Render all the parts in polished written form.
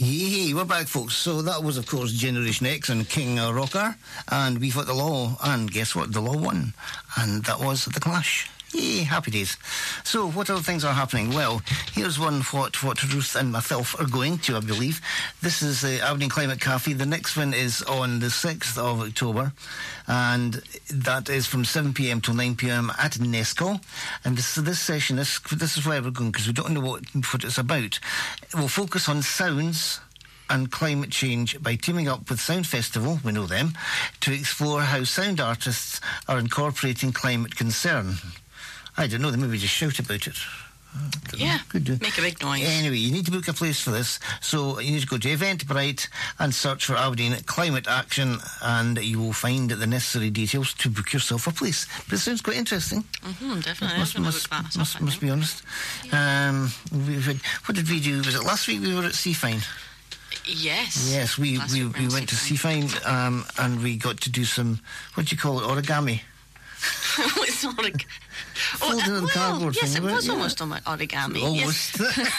Hey, we're back, folks. So that was, of course, Generation X and King Rocker, and we fought the law, and guess what? The law won, and that was The Clash. Yay, happy days. So, what other things are happening? Well, here's one what Ruth and myself are going to, I believe. This is the Aberdeen Climate Cafe. The next one is on the 6th of October, and that is from 7 p.m. till 9 p.m. at Nesco. And this session, this is where we're going, because we don't know what it's about. We'll focus on sounds and climate change by teaming up with Sound Festival, we know them, to explore how sound artists are incorporating climate concern. I don't know, they maybe just shout about it. Yeah, make a big noise. Anyway, you need to book a place for this, so you need to go to Eventbrite and search for Aberdeen Climate Action, and you will find the necessary details to book yourself a place. But it sounds quite interesting. Definitely. Must be honest. Yeah. What did we do? Was it last week we were at Seafine? Yes. Yes, we went to Seafine, and we got to do some, what do you call it, origami? It's origami. Cardboard yes, thing, it was yeah. almost on my origami. Almost.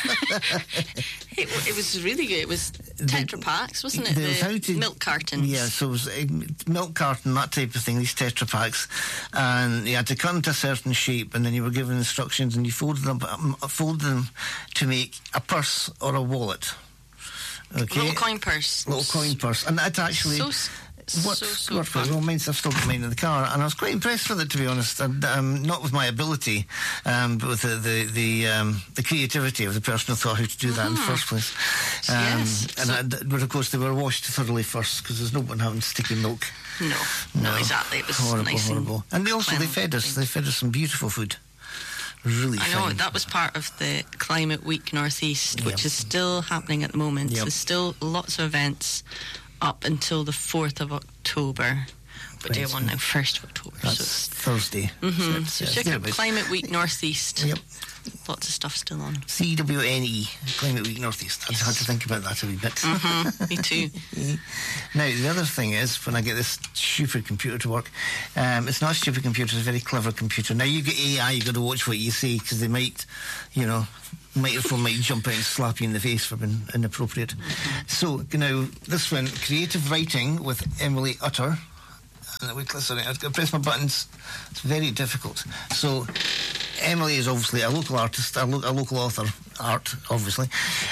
Yes. it was really good. It was Tetra Packs, wasn't it? The milk cartons. Yeah, so it was a milk carton, that type of thing, these Tetra Packs. And you had to cut into a certain shape, and then you were given instructions, and you folded them to make a purse or a wallet. Okay. Little coin purse. And that's actually... Well, I've still got mine in the car, and I was quite impressed with it, to be honest. And not with my ability, but with the creativity of the person who thought how to do that in the first place. Yes. But of course, they were washed thoroughly first, because there's no one having sticky milk. No, exactly. It was horrible. And they fed us. They fed us some beautiful food. Really I know, fine. that was part of the Climate Week North East, which is still happening at the moment. There's still lots of events up until the 4th of October. But day one now, 1st of October. That's Thursday. So check out Climate Week North East. Yep. Lots of stuff still on. CWNE, Climate Week North East. I just had to think about that a wee bit. Me too. Now, the other thing is, when I get this stupid computer to work, it's not a stupid computer, it's a very clever computer. Now, you get AI, you've got to watch what you say, because they might, microphone might jump out and slap you in the face for being inappropriate. So, this one, Creative Writing with Emily Utter. Sorry, I've got to press my buttons. It's very difficult. So, Emily is obviously a local artist, a local author, art, obviously.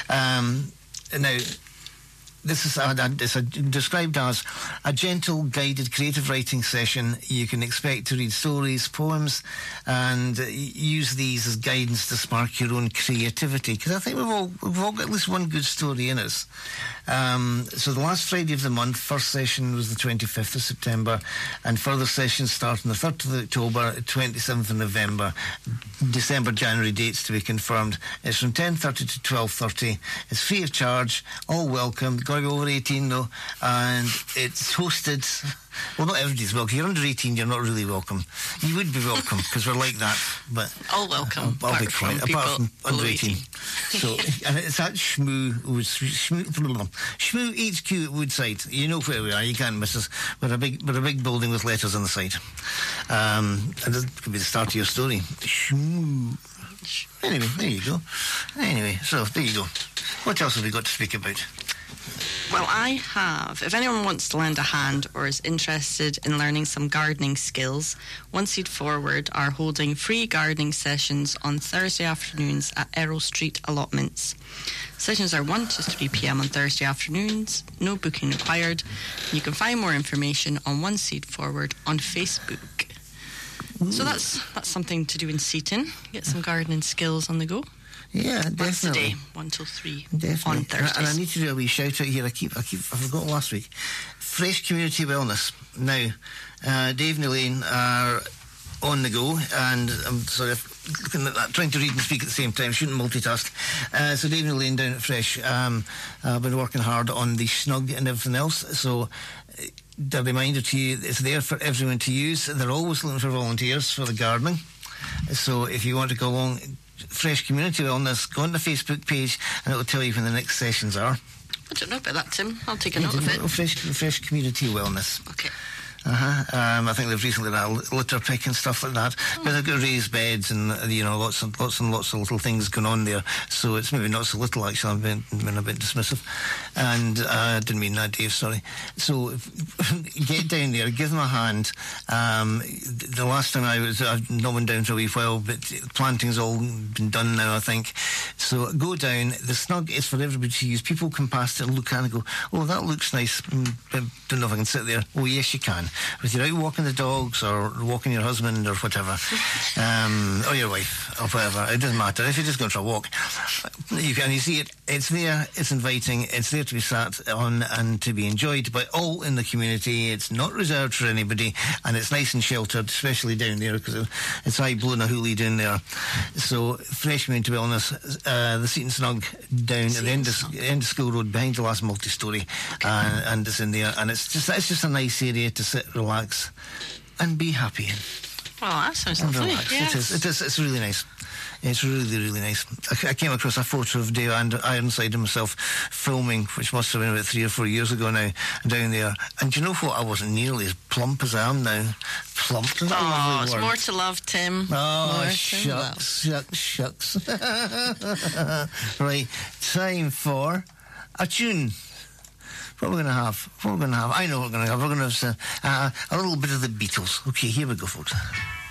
Now, this is it's described as a gentle, guided creative writing session. You can expect to read stories, poems, and use these as guidance to spark your own creativity. Because I think we've all got at least one good story in us. So the last Friday of the month, first session was the 25th of September, and further sessions start on the 3rd of October, 27th of November. December, January dates to be confirmed. It's from 10:30 to 12:30. It's free of charge, all welcome. Got to be over 18 though, and it's hosted. Well, not everybody's welcome. If you're under 18, you're not really welcome. You would be welcome, because we're like that, but... All welcome. I'll be quiet, apart from under 18. So, and it's at Shmoo HQ at Woodside. You know where we are, you can't miss us. We're a big building with letters on the side. And this could be the start of your story. Shmoo. Anyway, there you go. So there you go. What else have we got to speak about? Well, I have. If anyone wants to lend a hand or is interested in learning some gardening skills, One Seed Forward are holding free gardening sessions on Thursday afternoons at Errol Street Allotments. Sessions are 1 to 3 p.m. on Thursday afternoons, no booking required. You can find more information on One Seed Forward on Facebook. Ooh. So that's something to do in Seaton. Get some gardening skills on the go. Yeah, definitely. Once a day, 1 till 3 definitely. On Thursdays. And I need to do a wee shout out here. I forgot last week. Fresh Community Wellness. Now, Dave and Elaine are on the go, and I'm sort of looking at that, trying to read and speak at the same time. Shouldn't multitask. So Dave and Elaine down at Fresh have been working hard on the snug and everything else. So the reminder to you, it's there for everyone to use. They're always looking for volunteers for the gardening. So if you want to go along, Fresh Community Wellness, go on the Facebook page and it will tell you when the next sessions are. I don't know about that, Tim. I'll take a note of it. Fresh Community Wellness. Okay. I think they've recently done a litter pick and stuff like that. But they've got raised beds and lots and lots of little things going on there. So it's maybe not so little actually. I've been a bit dismissive, and I didn't mean that, Dave. Sorry. So get down there, give them a hand. The last time I've not been down for a wee while, but planting's all been done now, I think. So go down. The snug is for everybody to use. People come past it and look at it and go, "Oh, that looks nice. But don't know if I can sit there." Oh, yes, you can. If you're out walking the dogs or walking your husband or whatever, or your wife or whatever, it doesn't matter. If you're just going for a walk, you see it. It's there. It's inviting. It's there to be sat on and to be enjoyed by all in the community. It's not reserved for anybody, and it's nice and sheltered, especially down there because it's high blowing a hoolie down there. So fresh moon to wellness. The seat and snug down at the end of School Road behind the last multi-storey, and it's in there, and it's just a nice area to sit, relax, and be happy in. Well, that sounds lovely. Yes. It is. It's really nice. It's really, really nice. I came across a photo of Dave Ironside himself filming, which must have been about 3 or 4 years ago now, down there. And do you know what? I wasn't nearly as plump as I am now. Plump. It's more to love, Tim. Oh, shucks. Right, time for a tune. What we're going to have? I know what we're going to have. We're going to have a little bit of the Beatles. Okay, here we go, folks.